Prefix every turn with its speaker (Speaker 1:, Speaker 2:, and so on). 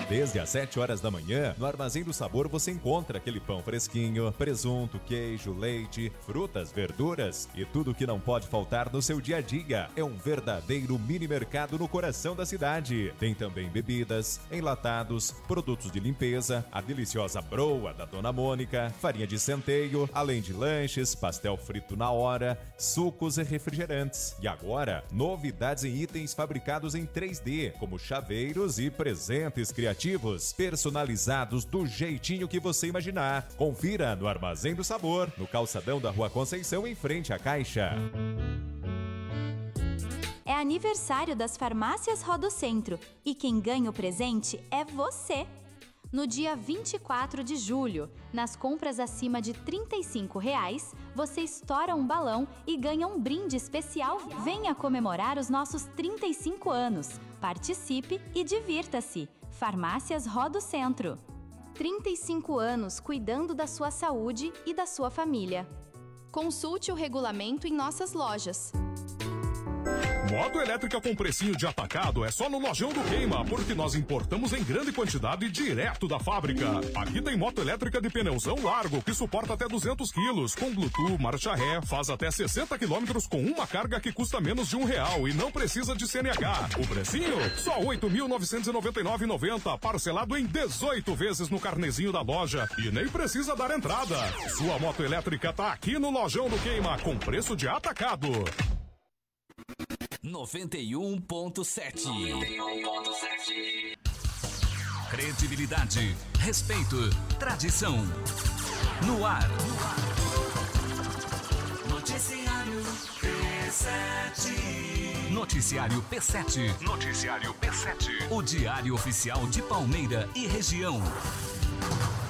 Speaker 1: Desde às 7 horas da manhã, no Armazém do Sabor você encontra aquele pão fresquinho, presunto, queijo, leite, frutas, verduras e tudo que não pode faltar no seu dia a dia. É um verdadeiro mini mercado no coração da cidade. Tem também bebidas, enlatados, produtos de limpeza, a deliciosa broa da Dona Mônica, farinha de centeio, além de lanches, pastel frito na hora, sucos e refrigerantes. E agora, novidades em itens fabricados em 3D, como chaveiros e presentes criativos, personalizados do jeitinho que você imaginar. Confira no Armazém do Sabor, no calçadão da Rua Conceição, em frente à Caixa.
Speaker 2: É aniversário das farmácias Rodocentro e quem ganha o presente é você! No dia 24 de julho, nas compras acima de R$ 35, você estoura um balão e ganha um brinde especial. Venha comemorar os nossos 35 anos. Participe e divirta-se. Farmácias Rodocentro. 35 anos cuidando da sua saúde e da sua família. Consulte o regulamento em nossas lojas.
Speaker 3: Moto elétrica com precinho de atacado é só no Lojão do Queima, porque nós importamos em grande quantidade direto da fábrica. Aqui tem moto elétrica de pneuzão largo, que suporta até 200 quilos, com Bluetooth, marcha ré, faz até 60 quilômetros com uma carga que custa menos de R$1 e não precisa de CNH. O precinho? Só R$ 8.999,90, parcelado em 18 vezes no carnezinho da loja e nem precisa dar entrada. Sua moto elétrica tá aqui no Lojão do Queima, com preço de atacado.
Speaker 4: 91.7. Credibilidade, respeito, tradição. No ar. Noticiário P7. Noticiário P7. Noticiário P7. O diário oficial de Palmeira e região.